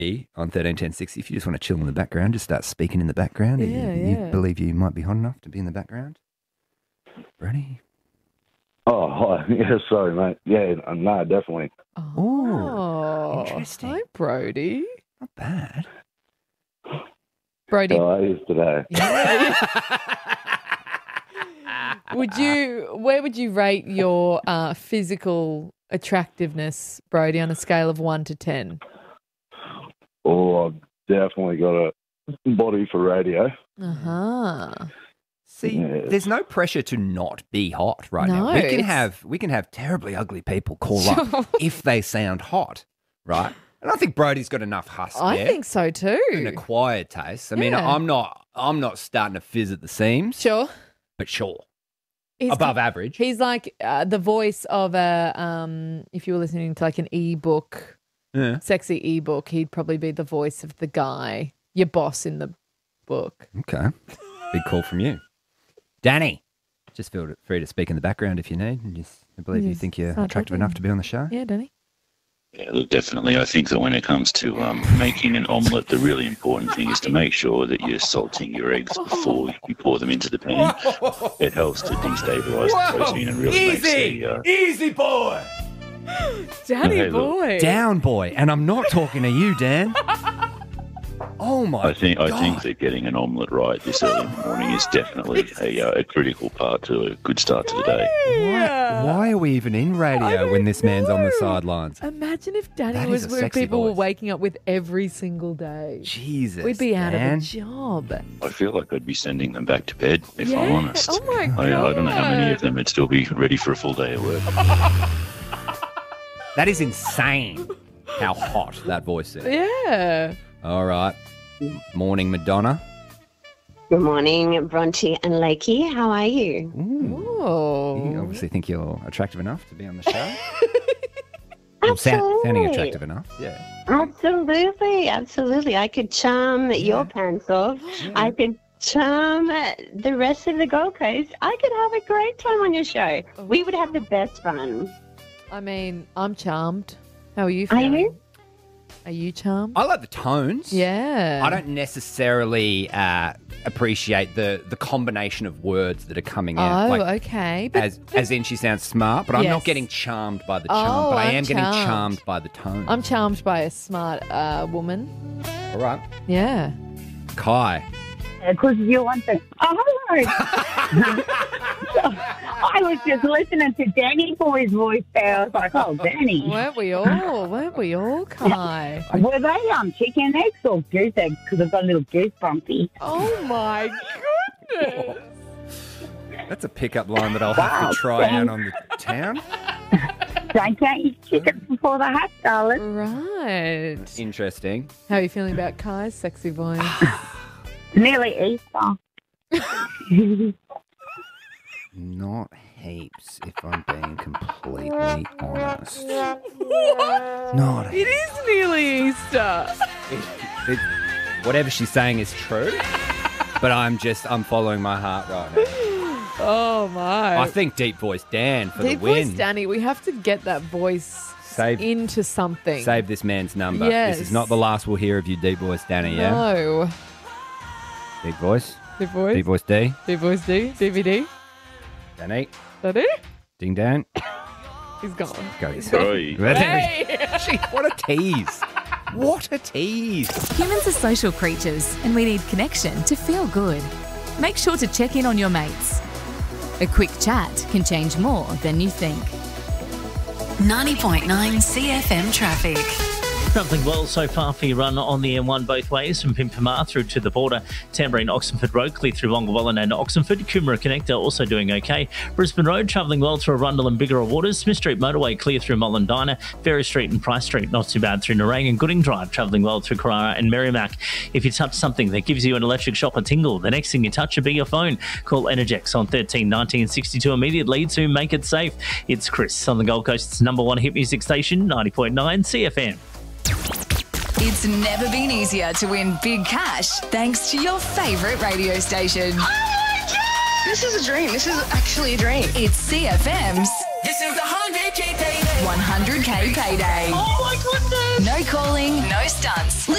on 131060. If you just want to chill in the background, just start speaking in the background. You believe you might be hot enough to be in the background? Brody? Oh, hi. Yeah, sorry, mate. Yeah, no, definitely. Oh, interesting. Hi, Brody. Not bad. Brody. How are you today? Where would you rate your physical attractiveness, Brody, on a scale of 1 to 10? Oh, I've definitely got a body for radio. Uh-huh. See, there's no pressure to not be hot right now. We can have terribly ugly people call up if they sound hot, right? And I think Brody's got enough husk there. I think so too. An acquired taste. I mean, I'm not starting to fizz at the seams. Sure. But sure. He's above average. He's like the voice of if you were listening to like an ebook, sexy ebook, he'd probably be the voice of the guy, your boss in the book. Okay. Big call from you. Danny, just feel free to speak in the background if you need. And just, I believe you think you're attractive enough to be on the show. Yeah, Danny. Yeah, look, definitely. I think that when it comes to making an omelette, the really important thing is to make sure that you're salting your eggs before you pour them into the pan. It helps to destabilise the protein and really makes the... Easy, boy! Danny boy. Down, boy. And I'm not talking to you, Dan. Oh, my I think God. that getting an omelette right this early in the morning is definitely a critical part to a good start to the day. Why are we even in radio when this man's on the sidelines? Imagine if Danny That was is a where sexy people were voice. waking up with every single day. Jesus, We'd be out Dan. of a job. I feel like I'd be sending them back to bed, if I'm honest. Oh, my God. I don't know how many of them would still be ready for a full day at work. That is insane how hot that voice is. Yeah. All right. Morning, Madonna. Good morning, Bronte and Lakey. How are you? You obviously think you're attractive enough to be on the show. Well, sounding attractive enough, yeah. Absolutely. I could charm your pants off. I could charm the rest of the Gold Coast. I could have a great time on your show. We would have the best fun. I mean, I'm charmed. How are you feeling? Are you? Are you charmed? I like the tones. Yeah. I don't necessarily appreciate the combination of words that are coming out. Oh, okay. But, as in she sounds smart, but I'm not getting charmed by the charm, but I am getting charmed by the tone. I'm charmed by a smart woman. All right. Yeah. Kai. Because you want the... Oh, I was just listening to Danny Boy's voice there. I was like, oh, Danny. Weren't we all, Kai? Were they chicken eggs or goose eggs? Because I've got a little goose bumpy. Oh, my goodness. That's a pickup line that I'll have to try out on the town. Don't get your chickens before the hatch, darling. Right. Interesting. How are you feeling about Kai's sexy voice? Nearly Easter. Not heaps, if I'm being completely honest. What? Not It is nearly Easter. Whatever she's saying is true, but I'm following my heart right now. Oh, my. I think Deep Voice Dan for Deep the win. voice Danny, we have to get that voice into something. Save this man's number. Yes. This is not the last we'll hear of you, Deep Voice Danny, yeah? No. Deep Voice. Deep voice. Deep Voice D. Deep voice D. DVD. Danny. Daddy? Ding Dan. He's gone. Go. Hey. Hey. What a tease. What a tease. Humans are social creatures and we need connection to feel good. Make sure to check in on your mates. A quick chat can change more than you think. 90.9 CFM traffic. Travelling well so far for your run on the M1 both ways from Pimpamar through to the border. Tamborine Oxenford Road clear through Wongawallan and Oxenford. Coomera Connector also doing okay. Brisbane Road travelling well through Arundel and Biggerel Waters. Smith Street Motorway clear through Mollendina. Ferry Street and Price Street not too bad through Nerang. And Gooding Drive travelling well through Carrara and Merrimack. If you touch something that gives you an electric shock or tingle, the next thing you touch will be your phone. Call Energex on 13 19 62 immediately to make it safe. It's Chris on the Gold Coast's #1 hit music station, 90.9 CFM. It's never been easier to win big cash thanks to your favourite radio station. Oh my God! This is a dream. This is actually a dream. It's CFM's. This is the 100K payday. 100K payday. Oh, my goodness. No calling, no stunts.